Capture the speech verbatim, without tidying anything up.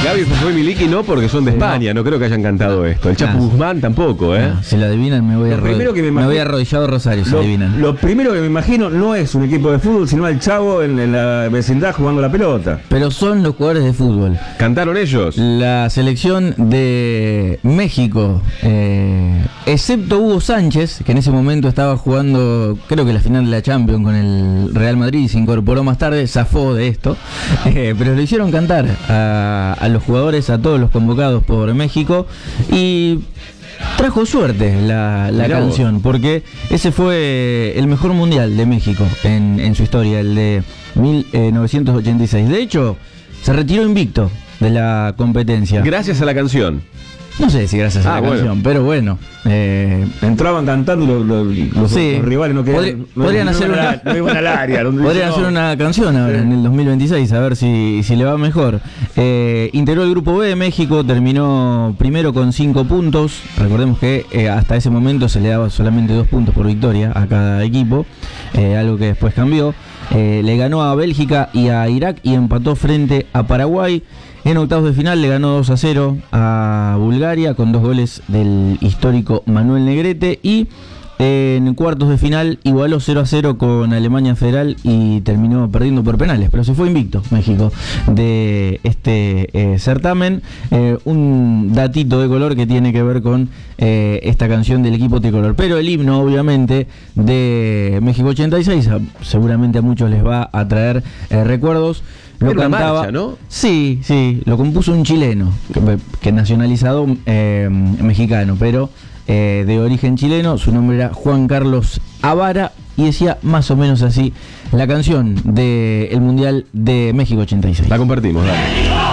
Gaby, Josué y Miliki no, porque son de España, no, no creo que hayan cantado esto. El Chapu no, Guzmán tampoco, ¿eh? No, si lo adivinan me voy a primero que me, me voy a arrodillado Rosario, si lo, adivinan. Lo primero que me imagino no es un equipo de fútbol, sino al Chavo en, en la vecindad jugando la pelota. Pero son los jugadores de fútbol. ¿Cantaron ellos? La selección de México, eh, excepto Hugo Sánchez, que en ese momento estaba jugando, creo que la final de la Champions con el Real Madrid y se incorporó más tarde, zafó de esto, eh, pero lo hicieron cantar a, a los jugadores, a todos los convocados por México, y trajo suerte la, la canción, vos. Porque ese fue el mejor mundial de México en, en su historia, el de mil novecientos ochenta y seis. De hecho, se retiró invicto de la competencia. Gracias a la canción. No sé si gracias a ah, la bueno. canción, pero bueno. Eh, Entraban cantando y los, los, los, sí. los rivales no querían. Podría, no, podrían no, hacer, no una, no iban al área. Podrían hacer una canción ahora, sí. en el dos mil veintiséis, a ver si, si le va mejor. Eh, integró el grupo B de México, terminó primero con cinco puntos. Recordemos que eh, hasta ese momento se le daba solamente dos puntos por victoria a cada equipo, eh, algo que después cambió. Eh, le ganó a Bélgica y a Irak y empató frente a Paraguay. En octavos de final le ganó dos a cero a Bulgaria con dos goles del histórico Manuel Negrete, y en cuartos de final igualó cero a cero con Alemania Federal y terminó perdiendo por penales, pero se fue invicto México de este eh, certamen. Eh, un datito de color que tiene que ver con eh, esta canción del equipo tricolor, pero el himno obviamente de México ochenta y seis seguramente a muchos les va a traer eh, recuerdos. Lo Era cantaba, una marcha, ¿no? Sí, sí, lo compuso un chileno, que, que nacionalizado eh, mexicano, pero eh, de origen chileno. Su nombre era Juan Carlos Avara y decía más o menos así la canción del Mundial de México ochenta y seis. La compartimos, dale.